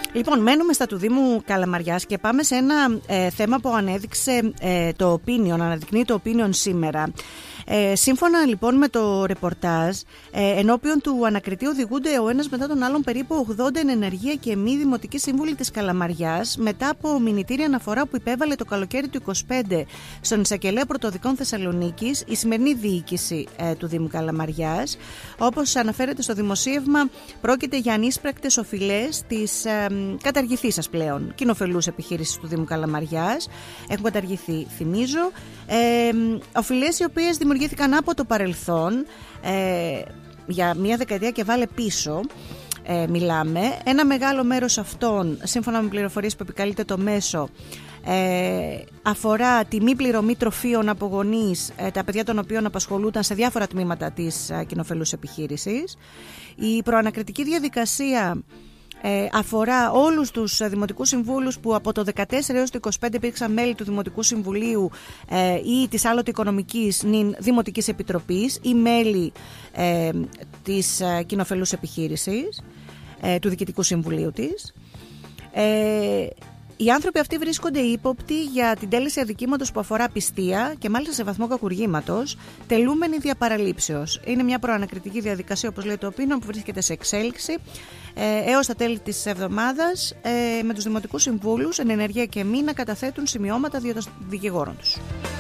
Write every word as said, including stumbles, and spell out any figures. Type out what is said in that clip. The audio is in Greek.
Λοιπόν, μένουμε στα του Δήμου Καλαμαριάς και πάμε σε ένα ε, θέμα που ανέδειξε ε, το Opinion, αναδεικνύει το Opinion σήμερα. Ε, σύμφωνα λοιπόν με το ρεπορτάζ, ε, ενώπιον του ανακριτή οδηγούνται ο ένας μετά τον άλλον περίπου ογδόντα εν ενεργεία και μη δημοτικοί σύμβουλοι της Καλαμαριάς, μετά από μηνυτήρια αναφορά που υπέβαλε το καλοκαίρι του είκοσι πέντε στον Εισαγγελέα Πρωτοδικών Θεσσαλονίκης η σημερινή διοίκηση ε, του Δήμου Καλαμαριάς. Όπως αναφέρεται στο δημοσίευμα, πρόκειται για ανίσπρακτες οφειλές της ε, καταργηθήσας πλέον κοινοφελούς επιχείρησης του Δήμου Καλαμαριάς. Έχουν καταργηθεί, θυμίζω, ε, οφειλές οι οποίες δημιουργήθηκαν από το παρελθόν, ε, για μία δεκαετία και βάλε πίσω ε, μιλάμε. Ένα μεγάλο μέρος αυτών, σύμφωνα με πληροφορίες που επικαλείται το μέσο, ε, αφορά τη μη πληρωμή τροφίων από γονείς, ε, τα παιδιά των οποίων απασχολούνταν σε διάφορα τμήματα της ε, κοινοφελούς επιχείρησης. Η προανακριτική διαδικασία Ε, αφορά όλους τους δημοτικούς συμβούλους που από το δεκατέσσερα έως το είκοσι πέντε υπήρξαν μέλη του Δημοτικού Συμβουλίου ε, ή της άλλοτε οικονομικής νυν Δημοτικής Επιτροπής ή μέλη ε, της ε, κοινοφελούς επιχείρησης, ε, του Διοικητικού Συμβουλίου της. Ε, Οι άνθρωποι αυτοί βρίσκονται ύποπτοι για την τέλεση αδικήματος που αφορά πιστία και μάλιστα σε βαθμό κακουργήματος, τελούμενοι δια παραλήψεως. Είναι μια προανακριτική διαδικασία, όπως λέει το Opinion, που βρίσκεται σε εξέλιξη ε, έως τα τέλη της εβδομάδας, ε, με τους δημοτικούς συμβούλους εν ενεργεία και μη να καταθέτουν σημειώματα δια των δικηγόρων τους.